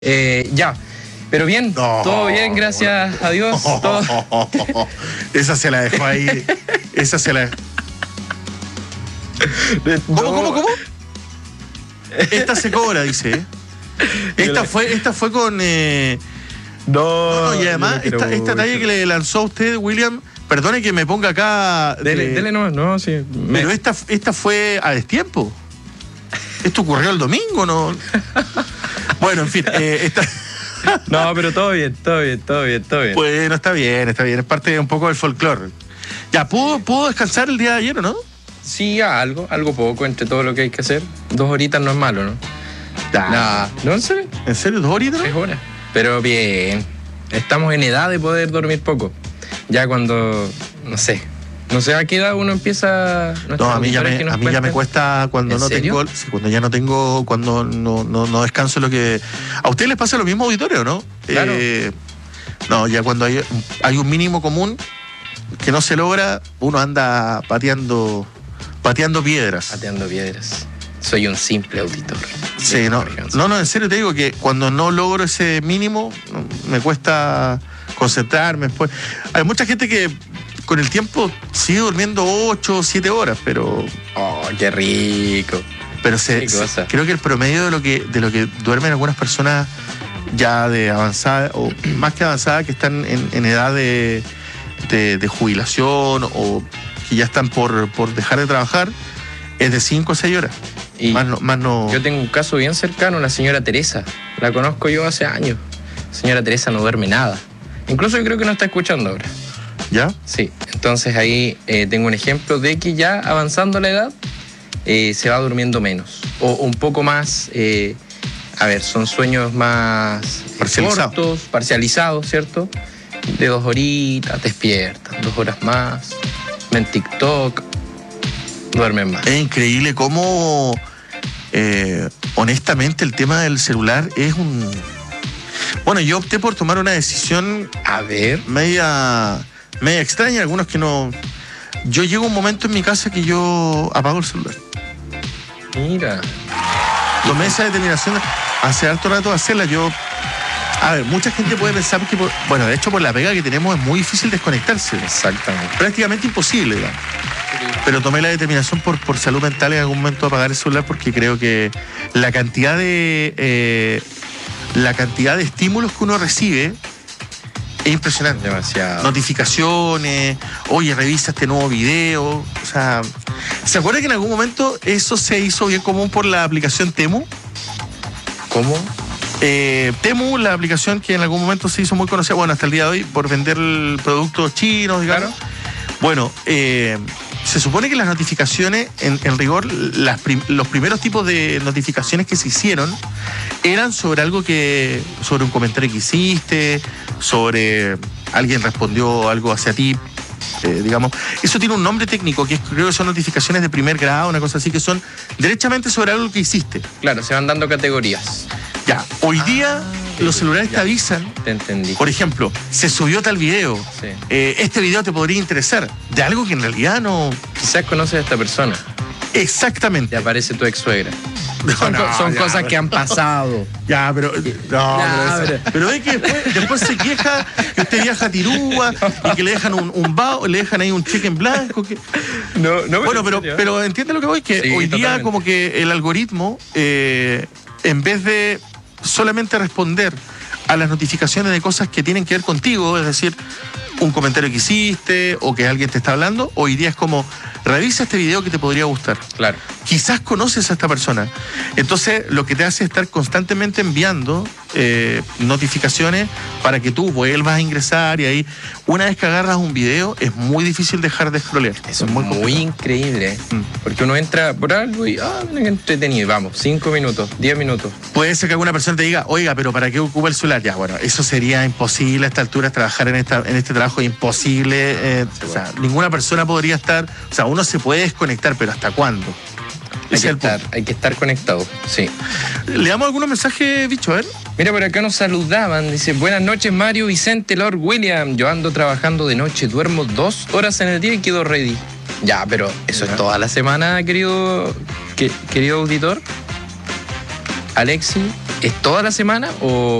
Ya, pero bien, todo bien, gracias a Dios. Todo. Esa se la dejó ahí. Esa se la. ¿Cómo? Esta se cobra, dice. Esta fue con. No, y además, esta talla que le lanzó a usted, William, perdone que me ponga acá. Dele nomás, no, sí. Pero esta fue a destiempo. Esto ocurrió el domingo, ¿no? Bueno, en fin, No, pero todo bien. Bueno, está bien. Es parte un poco del folclore. Ya, ¿pudo descansar el día de ayer o no? Sí, algo poco entre todo lo que hay que hacer. 2 horitas no es malo, ¿no? Nah, ¿no? ¿En serio? ¿En serio? 2 horitas? 3 horas. Pero bien, estamos en edad de poder dormir poco. Ya cuando, no sé a qué edad uno empieza. No, a mí ya me cuesta cuando no tengo, cuando ya no tengo, cuando no descanso lo que. ¿A ustedes les pasa lo mismo, auditorio, no? Claro. No, ya cuando hay un mínimo común que no se logra, uno anda pateando piedras. Pateando piedras. Soy un simple auditor. Sí, no, en serio te digo que cuando no logro ese mínimo, me cuesta concentrarme después. Hay mucha gente que con el tiempo sigue durmiendo 8 o 7 horas, pero. ¡Oh, qué rico! Pero creo que el promedio de lo que duermen algunas personas ya de avanzada, o más que avanzada, que están en edad de jubilación o que ya están por dejar de trabajar, es de 5 o 6 horas. Y más no. Yo tengo un caso bien cercano, la señora Teresa. La conozco yo hace años. La señora Teresa no duerme nada. Incluso yo creo que no está escuchando ahora. ¿Ya? Sí, entonces ahí tengo un ejemplo de que ya avanzando la edad se va durmiendo menos. O un poco más, son sueños más cortos, parcializados, ¿cierto? De 2 horitas, despiertan, 2 horas más, ven TikTok, duermen más. Es increíble cómo, honestamente, el tema del celular es un... Bueno, yo opté por tomar una decisión, media extraña, algunos que no. Yo llego a un momento en mi casa que yo apago el celular. Mira. Tomé esa determinación hace harto rato de hacerla. Mucha gente puede pensar que, de hecho, por la pega que tenemos es muy difícil desconectarse. Exactamente. Prácticamente imposible, digamos. Pero tomé la determinación por salud mental en algún momento de apagar el celular, porque creo que la cantidad de estímulos que uno recibe es impresionante. Demasiado. Notificaciones, oye, revisa este nuevo video. O sea, ¿se acuerda que en algún momento eso se hizo bien común por la aplicación Temu? ¿Cómo? Temu, la aplicación que en algún momento se hizo muy conocida, hasta el día de hoy, por vender productos chinos, digamos. Claro. Bueno, se supone que las notificaciones, en rigor, los primeros tipos de notificaciones que se hicieron eran sobre sobre un comentario que hiciste, sobre alguien respondió algo hacia ti, digamos. Eso tiene un nombre técnico, creo que son notificaciones de primer grado, una cosa así, que son derechamente sobre algo que hiciste. Claro, se van dando categorías. Ya, hoy día los celulares te avisan. Te entendí. Por ejemplo, se subió tal video. Sí. Este video te podría interesar. De algo que en realidad no. Quizás conoces a esta persona. Exactamente. Te aparece tu ex suegra. Son cosas que han pasado. Ya, pero. Pero ve que después se queja que usted viaja a Tirúa y que le dejan le dejan ahí un cheque en blanco. Pero entiende lo que voy, que sí, hoy día totalmente. Como que el algoritmo, en vez de solamente responder a las notificaciones de cosas que tienen que ver contigo, es decir, un comentario que hiciste o que alguien te está hablando, hoy día es como, revisa este video que te podría gustar. Claro. Quizás conoces a esta persona. Entonces, lo que te hace es estar constantemente enviando notificaciones para que tú vuelvas a ingresar, y ahí, una vez que agarras un video, es muy difícil dejar de scrollear. Eso es muy increíble, porque uno entra por algo y, mira qué entretenido, vamos, 5 minutos, 10 minutos. Puede ser que alguna persona te diga, oiga, pero ¿para qué ocupa el celular? Ya, bueno, eso sería imposible a esta altura, trabajar en este trabajo, imposible. Ninguna persona podría estar, uno se puede desconectar, pero ¿hasta cuándo? Hay que estar conectado, sí. ¿Le damos algunos mensajes, bicho? A ver. Mira, por acá nos saludaban. Dice, buenas noches, Mario, Vicente, Lord William. Yo ando trabajando de noche, duermo 2 horas en el día y quedo ready. Ya, pero eso es toda la semana, querido auditor. Alexi, ¿Es toda la semana o